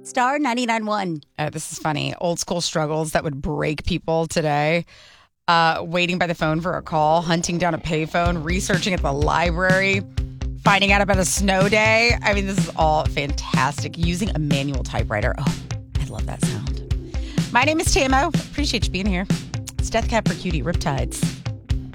Star 99.1. This is funny. Old school struggles that would break people today. Waiting by the phone for a call, hunting down a payphone, researching at the library, finding out about a snow day. I mean, this is all fantastic. Using a manual typewriter. Oh, I love that sound. My name is Tamo. Appreciate you being here. It's Death Cab for Cutie, Riptides.